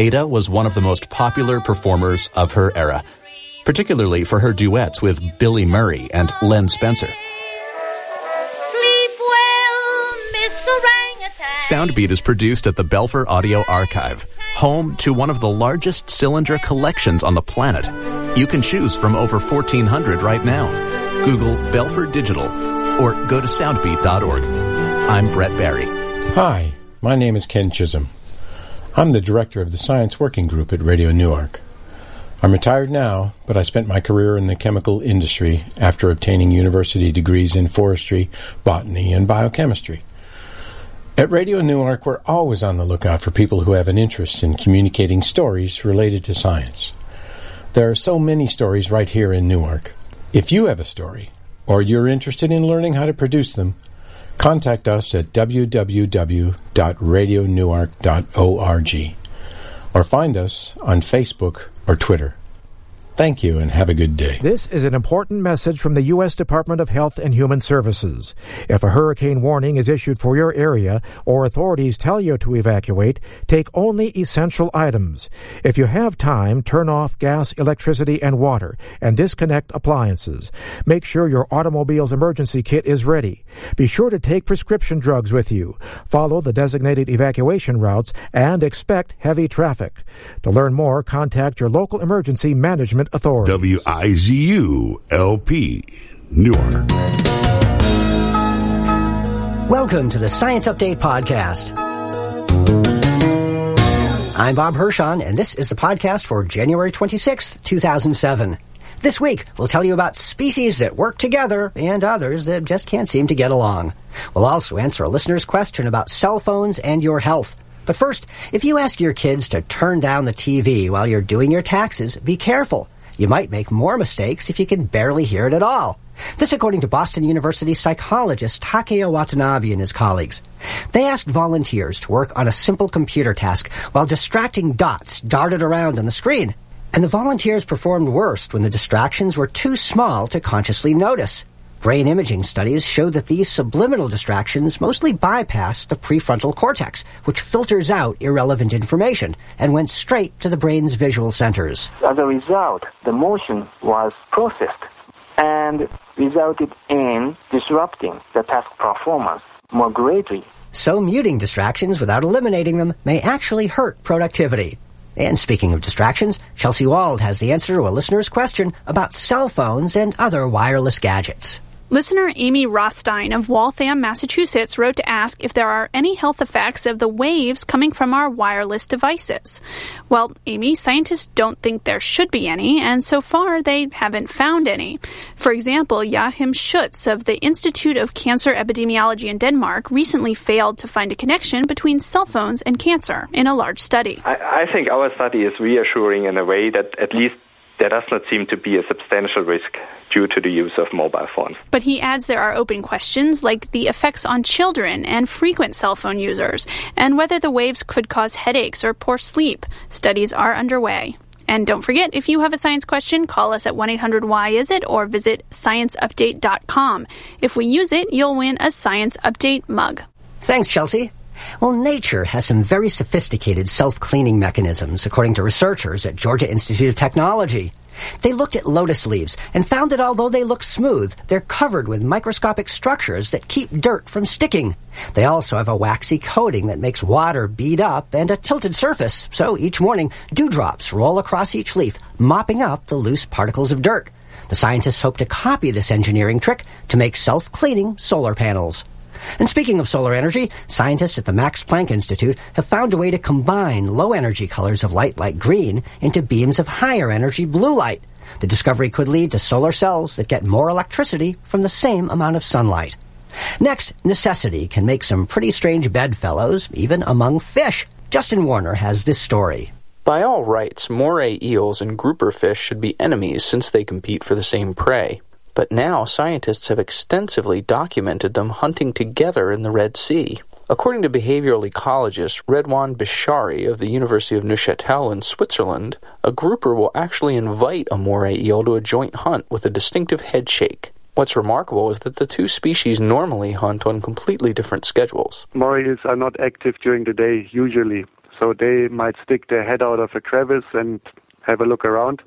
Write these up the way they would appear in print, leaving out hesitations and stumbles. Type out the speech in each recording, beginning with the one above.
Ada was one of the most popular performers of her era, particularly for her duets with Billy Murray and Len Spencer. Sleep well, Mr. Orangutan. Soundbeat is produced at the Belfer Audio Archive, home to one of the largest cylinder collections on the planet. You can choose from over 1,400 right now. Google Belfer Digital or go to soundbeat.org. I'm Brett Barry. Hi, my name is Ken Chisholm. I'm the director of the Science Working Group at Radio Newark. I'm retired now, but I spent my career in the chemical industry after obtaining university degrees in forestry, botany, and biochemistry. At Radio Newark, we're always on the lookout for people who have an interest in communicating stories related to science. There are so many stories right here in Newark. If you have a story, or you're interested in learning how to produce them, contact us at www.radionewark.org or find us on Facebook or Twitter. Thank you and have a good day. This is an important message from the U.S. Department of Health and Human Services. If a hurricane warning is issued for your area or authorities tell you to evacuate, take only essential items. If you have time, turn off gas, electricity, and water and disconnect appliances. Make sure your automobile's emergency kit is ready. Be sure to take prescription drugs with you. Follow the designated evacuation routes and expect heavy traffic. To learn more, contact your local emergency management authority. WIZU-LP, Newark. Welcome to the Science Update Podcast. I'm Bob Hirschon, and this is the podcast for January 26th, 2007. This week, we'll tell you about species that work together and others that just can't seem to get along. We'll also answer a listener's question about cell phones and your health. But first, if you ask your kids to turn down the TV while you're doing your taxes, be careful. You might make more mistakes if you can barely hear it at all. This according to Boston University psychologist Takeo Watanabe and his colleagues. They asked volunteers to work on a simple computer task while distracting dots darted around on the screen. And the volunteers performed worst when the distractions were too small to consciously notice. Brain imaging studies showed that these subliminal distractions mostly bypassed the prefrontal cortex, which filters out irrelevant information, and went straight to the brain's visual centers. As a result, the motion was processed and resulted in disrupting the task performance more greatly. So muting distractions without eliminating them may actually hurt productivity. And speaking of distractions, Chelsea Wald has the answer to a listener's question about cell phones and other wireless gadgets. Listener Amy Rostein of Waltham, Massachusetts, wrote to ask if there are any health effects of the waves coming from our wireless devices. Well, Amy, scientists don't think there should be any, and so far they haven't found any. For example, Joachim Schutz of the Institute of Cancer Epidemiology in Denmark recently failed to find a connection between cell phones and cancer in a large study. I think our study is reassuring in a way that at least there does not seem to be a substantial risk due to the use of mobile phones. But he adds there are open questions like the effects on children and frequent cell phone users, and whether the waves could cause headaches or poor sleep. Studies are underway. And don't forget, if you have a science question, call us at 1-800-WHY-IS-IT or visit scienceupdate.com. If we use it, you'll win a Science Update mug. Thanks, Chelsea. Well, nature has some very sophisticated self-cleaning mechanisms, according to researchers at Georgia Institute of Technology. They looked at lotus leaves and found that although they look smooth, they're covered with microscopic structures that keep dirt from sticking. They also have a waxy coating that makes water bead up and a tilted surface, so each morning dewdrops roll across each leaf, mopping up the loose particles of dirt. The scientists hope to copy this engineering trick to make self-cleaning solar panels. And speaking of solar energy, scientists at the Max Planck Institute have found a way to combine low-energy colors of light like green into beams of higher-energy blue light. The discovery could lead to solar cells that get more electricity from the same amount of sunlight. Next, necessity can make some pretty strange bedfellows, even among fish. Justin Warner has this story. By all rights, moray eels and grouper fish should be enemies since they compete for the same prey. But now scientists have extensively documented them hunting together in the Red Sea. According to behavioral ecologist Redwan Bishari of the University of Neuchâtel in Switzerland, a grouper will actually invite a moray eel to a joint hunt with a distinctive headshake. What's remarkable is that the two species normally hunt on completely different schedules. Moray eels are not active during the day, usually. so they might stick their head out of a crevice and have a look around.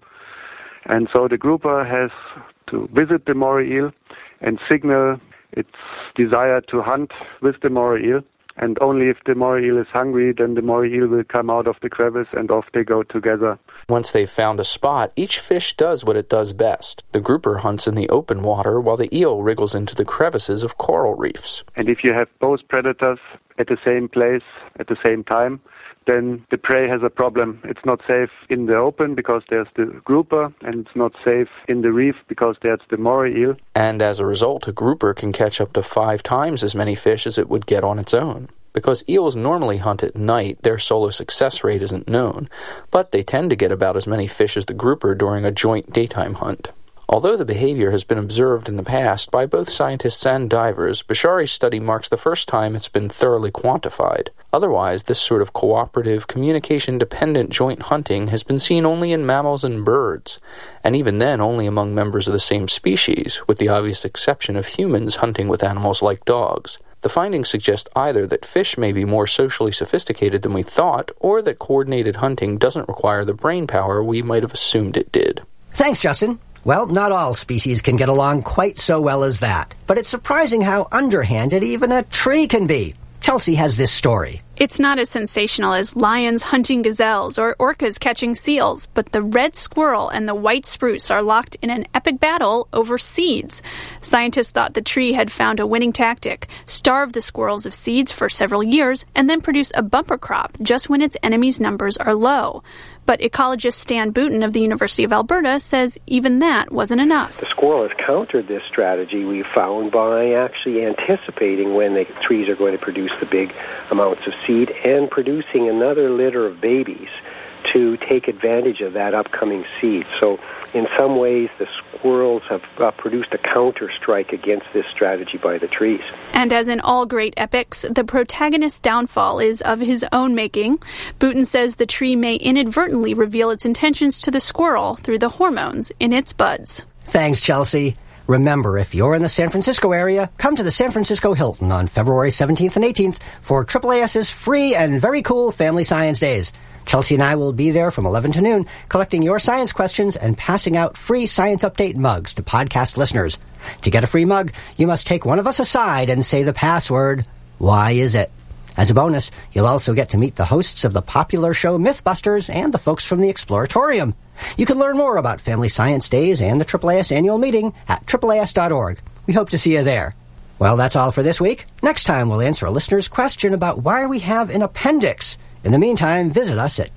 And so the grouper has to visit the moray eel and signal its desire to hunt with the moray eel. And only if the moray eel is hungry, then the moray eel will come out of the crevice and off they go together. Once they've found a spot, each fish does what it does best. The grouper hunts in the open water while the eel wriggles into the crevices of coral reefs. And if you have both predators at the same place at the same time, then the prey has a problem. It's not safe in the open because there's the grouper, and it's not safe in the reef because there's the moray eel. And as a result, a grouper can catch up to 5 times as many fish as it would get on its own. Because eels normally hunt at night, their solo success rate isn't known, but they tend to get about as many fish as the grouper during a joint daytime hunt. Although the behavior has been observed in the past by both scientists and divers, Bashari's study marks the first time it's been thoroughly quantified. Otherwise, this sort of cooperative, communication-dependent joint hunting has been seen only in mammals and birds, and even then only among members of the same species, with the obvious exception of humans hunting with animals like dogs. The findings suggest either that fish may be more socially sophisticated than we thought, or that coordinated hunting doesn't require the brain power we might have assumed it did. Thanks, Justin. Well, not all species can get along quite so well as that. But it's surprising how underhanded even a tree can be. Chelsea has this story. It's not as sensational as lions hunting gazelles or orcas catching seals, but the red squirrel and the white spruce are locked in an epic battle over seeds. Scientists thought the tree had found a winning tactic: starve the squirrels of seeds for several years and then produce a bumper crop just when its enemies' numbers are low. But ecologist Stan Booten of the University of Alberta says even that wasn't enough. The squirrel has countered this strategy, we found, by actually anticipating when the trees are going to produce the big amounts of seed and producing another litter of babies to take advantage of that upcoming seed. So in some ways, the squirrels have produced a counter-strike against this strategy by the trees. And as in all great epics, the protagonist's downfall is of his own making. Booten says the tree may inadvertently reveal its intentions to the squirrel through the hormones in its buds. Thanks, Chelsea. Remember, if you're in the San Francisco area, come to the San Francisco Hilton on February 17th and 18th for AAAS's free and very cool Family Science Days. Chelsea and I will be there from 11 to noon, collecting your science questions and passing out free Science Update mugs to podcast listeners. To get a free mug, you must take one of us aside and say the password, "Why is it?" As a bonus, you'll also get to meet the hosts of the popular show Mythbusters and the folks from the Exploratorium. You can learn more about Family Science Days and the AAAS annual meeting at AAAS.org. We hope to see you there. Well, that's all for this week. Next time, we'll answer a listener's question about why we have an appendix. In the meantime, visit us at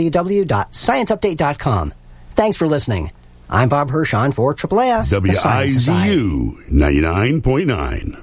www.scienceupdate.com. Thanks for listening. I'm Bob Hirschon for AAAS, WIZU 99.9.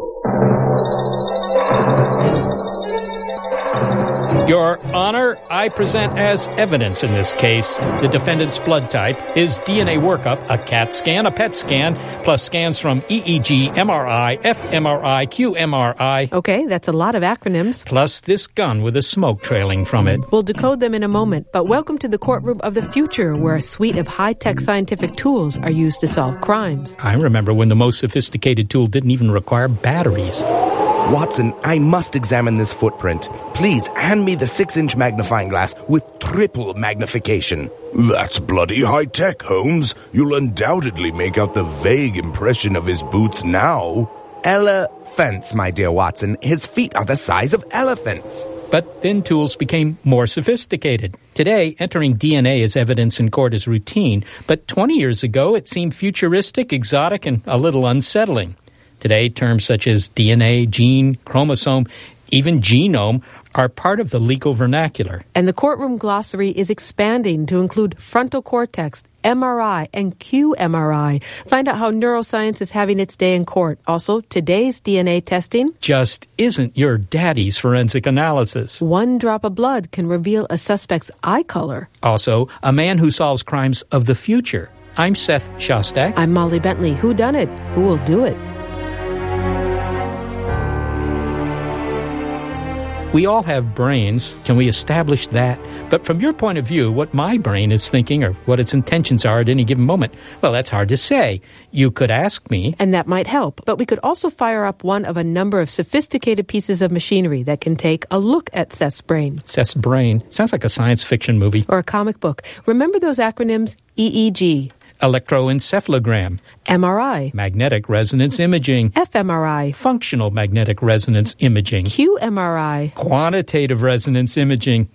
Your Honor, I present as evidence in this case the defendant's blood type, his DNA workup, a CAT scan, a PET scan, plus scans from EEG, MRI, fMRI, qMRI. Okay, that's a lot of acronyms. Plus this gun with the smoke trailing from it. We'll decode them in a moment, but welcome to the courtroom of the future, where a suite of high-tech scientific tools are used to solve crimes. I remember when the most sophisticated tool didn't even require batteries. Watson, I must examine this footprint. Please hand me the 6-inch magnifying glass with triple magnification. That's bloody high-tech, Holmes. You'll undoubtedly make out the vague impression of his boots now. Elephants, my dear Watson. His feet are the size of elephants. But then tools became more sophisticated. Today, entering DNA as evidence in court is routine, but 20 years ago it seemed futuristic, exotic, and a little unsettling. Today, terms such as DNA, gene, chromosome, even genome are part of the legal vernacular. And the courtroom glossary is expanding to include frontal cortex, MRI, and qMRI. Find out how neuroscience is having its day in court. Also, today's DNA testing just isn't your daddy's forensic analysis. One drop of blood can reveal a suspect's eye color. Also, a man who solves crimes of the future. I'm Seth Shostak. I'm Molly Bentley. Who done it? Who will do it? We all have brains. Can we establish that? But from your point of view, what my brain is thinking or what its intentions are at any given moment, well, that's hard to say. You could ask me. And that might help. But we could also fire up one of a number of sophisticated pieces of machinery that can take a look at Seth's brain. Seth's brain. Sounds like a science fiction movie. Or a comic book. Remember those acronyms? EEG. Electroencephalogram. MRI. Magnetic resonance imaging. fMRI. Functional magnetic resonance imaging. qMRI. Quantitative resonance imaging.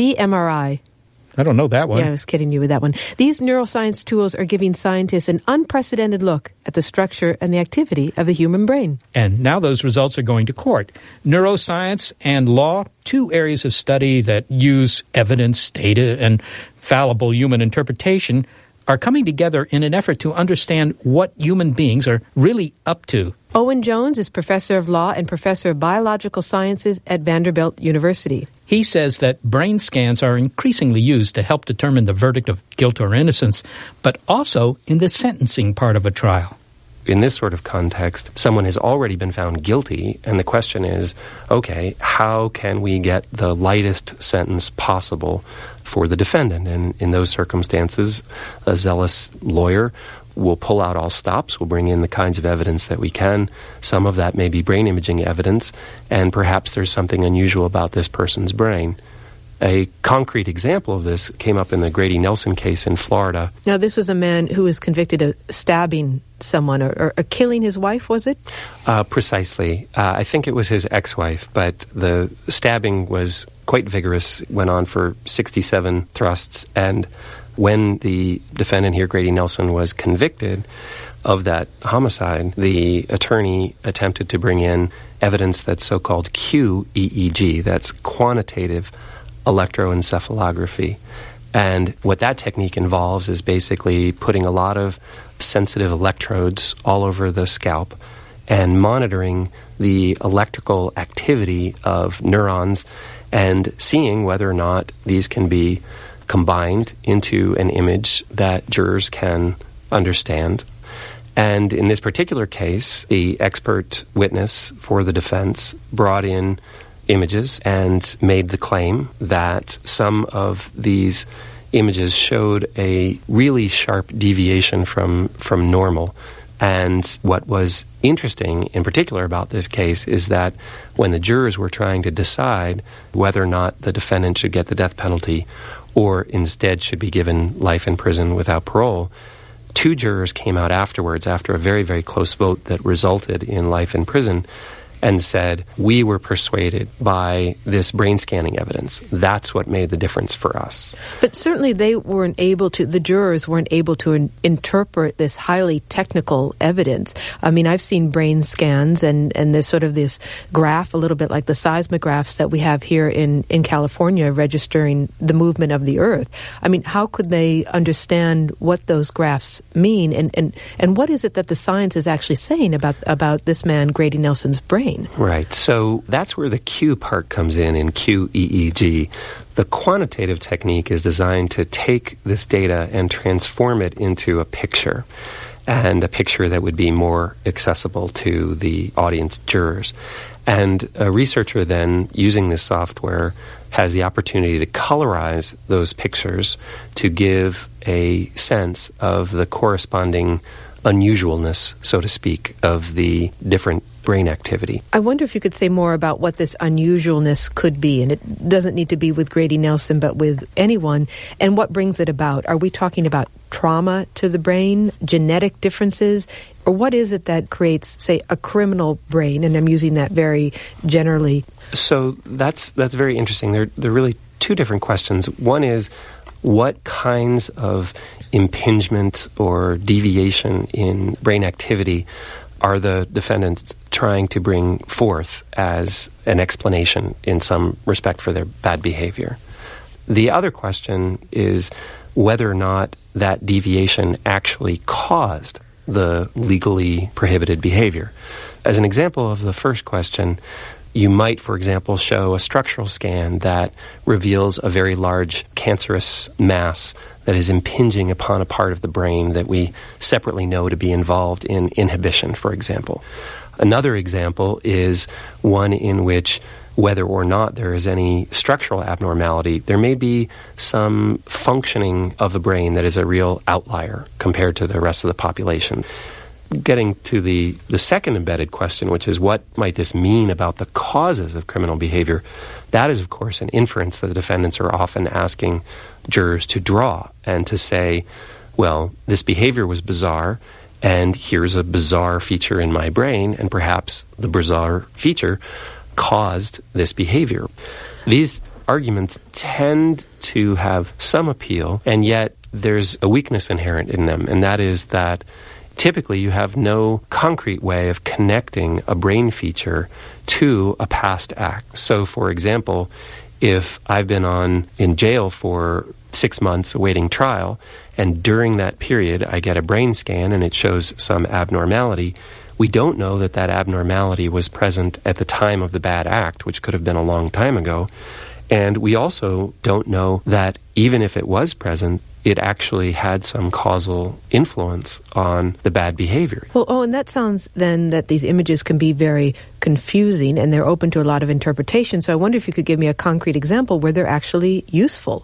zMRI. I don't know that one. Yeah, I was kidding you with that one. These neuroscience tools are giving scientists an unprecedented look at the structure and the activity of the human brain. And now those results are going to court. Neuroscience and law, two areas of study that use evidence, data, and fallible human interpretation, are coming together in an effort to understand what human beings are really up to. Owen Jones is professor of law and professor of biological sciences at Vanderbilt University. He says that brain scans are increasingly used to help determine the verdict of guilt or innocence, but also in the sentencing part of a trial. In this sort of context, someone has already been found guilty, and the question is, okay, how can we get the lightest sentence possible for the defendant? And in those circumstances, a zealous lawyer will pull out all stops, will bring in the kinds of evidence that we can. Some of that may be brain imaging evidence, and perhaps there's something unusual about this person's brain. A concrete example of this came up in the Grady Nelson case in Florida. Now, this was a man who was convicted of stabbing someone or killing his wife, was it? Precisely. I think it was his ex-wife, but the stabbing was quite vigorous, went on for 67 thrusts, and when the defendant here, Grady Nelson, was convicted of that homicide, the attorney attempted to bring in evidence that's so-called QEEG, that's quantitative electroencephalography. And what that technique involves is basically putting a lot of sensitive electrodes all over the scalp and monitoring the electrical activity of neurons and seeing whether or not these can be combined into an image that jurors can understand. And in this particular case, the expert witness for the defense brought in images and made the claim that some of these images showed a really sharp deviation from normal. And what was interesting in particular about this case is that when the jurors were trying to decide whether or not the defendant should get the death penalty or instead should be given life in prison without parole, two jurors came out afterwards after a very, very close vote that resulted in life in prison and said, we were persuaded by this brain scanning evidence. That's what made the difference for us. But certainly the jurors weren't able to interpret this highly technical evidence. I mean, I've seen brain scans and there's sort of this graph, a little bit like the seismographs that we have here in California registering the movement of the earth. I mean, how could they understand what those graphs mean? And what is it that the science is actually saying about this man, Grady Nelson's brain? Right. So that's where the Q part comes in QEEG. The quantitative technique is designed to take this data and transform it into a picture, and a picture that would be more accessible to the audience jurors. And a researcher then, using this software, has the opportunity to colorize those pictures to give a sense of the corresponding unusualness, so to speak, of the different brain activity. I wonder if you could say more about what this unusualness could be, and it doesn't need to be with Grady Nelson, but with anyone, and what brings it about. Are we talking about trauma to the brain, genetic differences, or what is it that creates, say, a criminal brain? And I'm using that very generally. So that's very interesting. There are really two different questions. One is, what kinds of impingement or deviation in brain activity are the defendants trying to bring forth as an explanation in some respect for their bad behavior? The other question is whether or not that deviation actually caused the legally prohibited behavior. As an example of the first question, you might, for example, show a structural scan that reveals a very large cancerous mass that is impinging upon a part of the brain that we separately know to be involved in inhibition, for example. Another example is one in which whether or not there is any structural abnormality. There may be some functioning of the brain that is a real outlier compared to the rest of the population. Getting to the second embedded question, which is what might this mean about the causes of criminal behavior, that is, of course, an inference that the defendants are often asking jurors to draw and to say, well, this behavior was bizarre, and here's a bizarre feature in my brain, and perhaps the bizarre feature caused this behavior. These arguments tend to have some appeal, and yet there's a weakness inherent in them, and that is that typically you have no concrete way of connecting a brain feature to a past act. So, for example, if I've been in jail for 6 months awaiting trial, and during that period I get a brain scan and it shows some abnormality, we don't know that that abnormality was present at the time of the bad act, which could have been a long time ago. And we also don't know that even if it was present, it actually had some causal influence on the bad behavior. Well, and that sounds then that these images can be very confusing and they're open to a lot of interpretation. So I wonder if you could give me a concrete example where they're actually useful.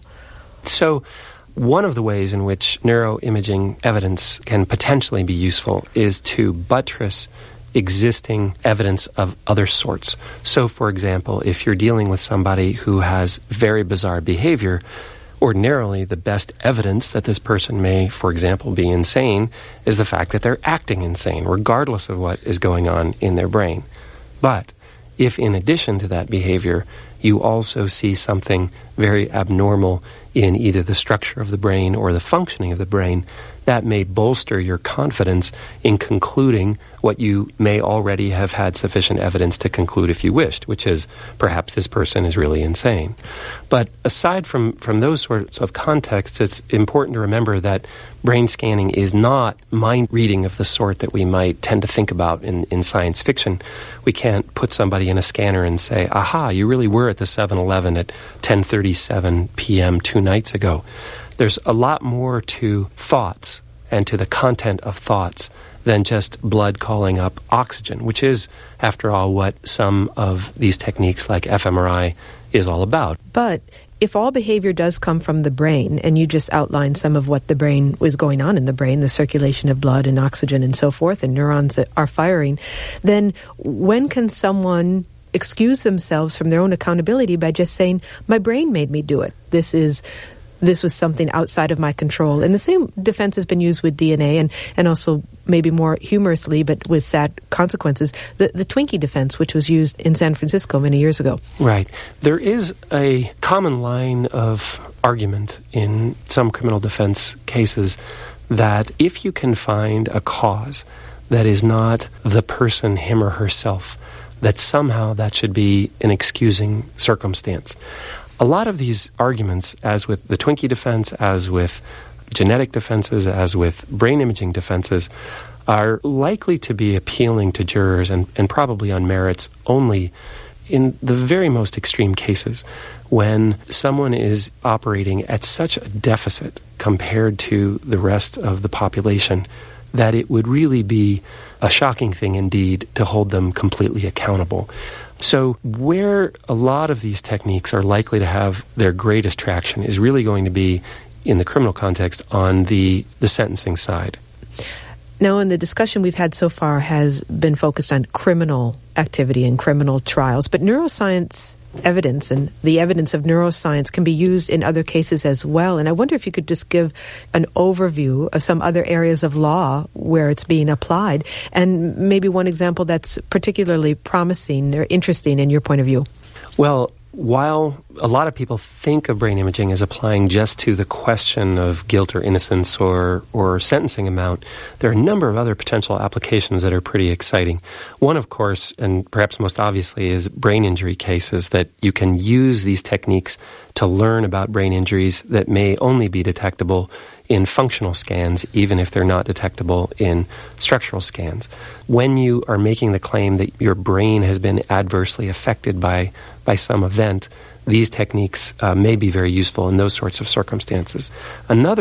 So one of the ways in which neuroimaging evidence can potentially be useful is to buttress existing evidence of other sorts. So, for example, if you're dealing with somebody who has very bizarre behavior, ordinarily the best evidence that this person may, for example, be insane is the fact that they're acting insane, regardless of what is going on in their brain. But if in addition to that behavior, you also see something very abnormal in either the structure of the brain or the functioning of the brain, that may bolster your confidence in concluding what you may already have had sufficient evidence to conclude if you wished, which is perhaps this person is really insane. But aside from those sorts of contexts, it's important to remember that brain scanning is not mind reading of the sort that we might tend to think about in science fiction. We can't put somebody in a scanner and say, aha, you really were at the 7-Eleven at 10:37 p.m. 2 nights ago. There's a lot more to thoughts and to the content of thoughts than just blood calling up oxygen, which is, after all, what some of these techniques like fMRI is all about. But if all behavior does come from the brain, and you just outlined some of what the brain was going on in the brain, the circulation of blood and oxygen and so forth, and neurons that are firing, then when can someone excuse themselves from their own accountability by just saying, my brain made me do it? This was something outside of my control. And the same defense has been used with DNA and also maybe more humorously, but with sad consequences, the Twinkie defense, which was used in San Francisco many years ago. Right. There is a common line of argument in some criminal defense cases that if you can find a cause that is not the person, him or herself, that somehow that should be an excusing circumstance. A lot of these arguments, as with the Twinkie defense, as with genetic defenses, as with brain imaging defenses, are likely to be appealing to jurors and probably on merits only in the very most extreme cases when someone is operating at such a deficit compared to the rest of the population that it would really be a shocking thing indeed to hold them completely accountable. So where a lot of these techniques are likely to have their greatest traction is really going to be in the criminal context on the sentencing side. Now, in the discussion we've had so far has been focused on criminal activity and criminal trials, but neuroscience evidence and the evidence of neuroscience can be used in other cases as well. And I wonder if you could just give an overview of some other areas of law where it's being applied, and maybe one example that's particularly promising or interesting in your point of view. Well, while a lot of people think of brain imaging as applying just to the question of guilt or innocence or sentencing amount, there are a number of other potential applications that are pretty exciting. One, of course, and perhaps most obviously, is brain injury cases, that you can use these techniques to learn about brain injuries that may only be detectable in functional scans, even if they're not detectable in structural scans. When you are making the claim that your brain has been adversely affected by some event, these techniques may be very useful in those sorts of circumstances. Another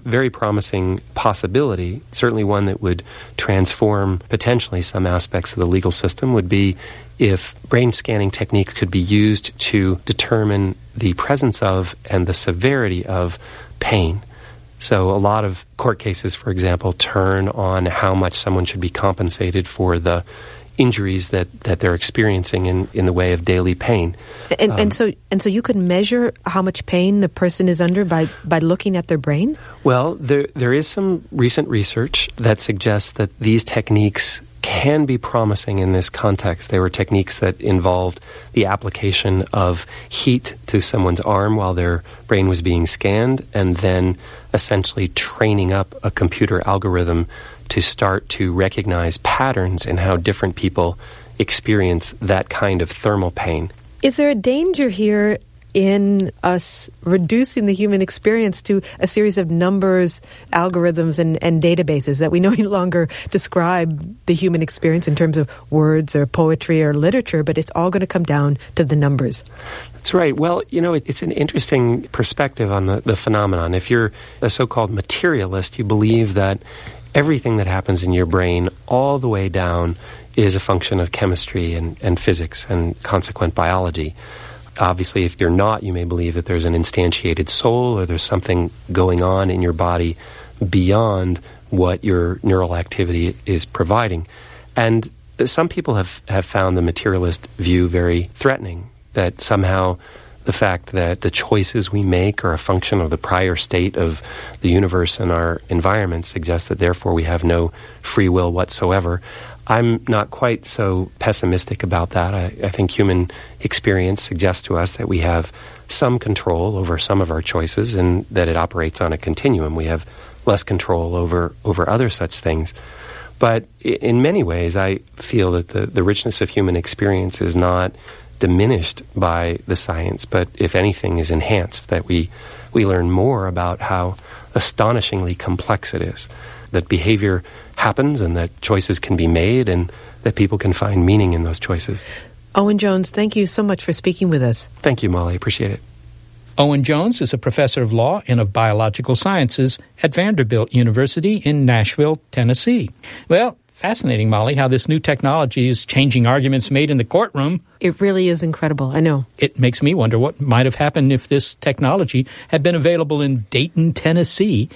very promising possibility, certainly one that would transform potentially some aspects of the legal system, would be if brain scanning techniques could be used to determine the presence of and the severity of pain. So a lot of court cases, for example, turn on how much someone should be compensated for the injuries that they're experiencing in the way of daily pain. And so you could measure how much pain the person is under by looking at their brain? Well, there is some recent research that suggests that these techniques can be promising in this context. They were techniques that involved the application of heat to someone's arm while their brain was being scanned, and then essentially training up a computer algorithm to start to recognize patterns in how different people experience that kind of thermal pain. Is there a danger here in us reducing the human experience to a series of numbers, algorithms, and databases that we no longer describe the human experience in terms of words or poetry or literature, but it's all going to come down to the numbers? That's right. Well, it's an interesting perspective on the phenomenon. If you're a so-called materialist, you believe that everything that happens in your brain all the way down is a function of chemistry and physics and consequent biology. Obviously, if you're not, you may believe that there's an instantiated soul or there's something going on in your body beyond what your neural activity is providing. And some people have found the materialist view very threatening, that somehow the fact that the choices we make are a function of the prior state of the universe and our environment suggests that therefore we have no free will whatsoever. I'm not quite so pessimistic about that. I think human experience suggests to us that we have some control over some of our choices and that it operates on a continuum. We have less control over other such things. But in many ways, I feel that the richness of human experience is not diminished by the science, but if anything is enhanced, that we learn more about how astonishingly complex it is, that behavior happens and that choices can be made and that people can find meaning in those choices. Owen Jones, thank you so much for speaking with us. Thank you, Molly. Appreciate it. Owen Jones is a professor of law and of biological sciences at Vanderbilt University in Nashville, Tennessee. Well, fascinating, Molly, how this new technology is changing arguments made in the courtroom. It really is incredible, I know. It makes me wonder what might have happened if this technology had been available in Dayton, Tennessee,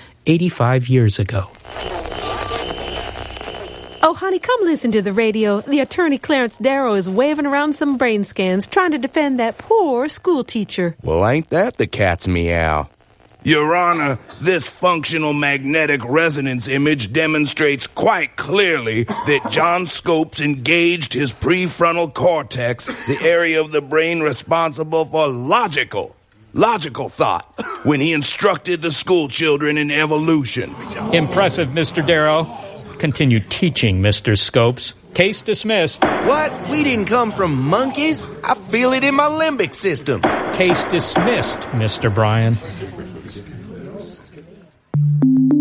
85 years ago. Oh, honey, come listen to the radio. The attorney Clarence Darrow is waving around some brain scans trying to defend that poor school teacher. Well, ain't that the cat's meow? Your Honor, this functional magnetic resonance image demonstrates quite clearly that John Scopes engaged his prefrontal cortex, the area of the brain responsible for logical thought, when he instructed the school children in evolution. Impressive, Mr. Darrow. Continue teaching, Mr. Scopes. Case dismissed. What? We didn't come from monkeys? I feel it in my limbic system. Case dismissed, Mr. Bryan.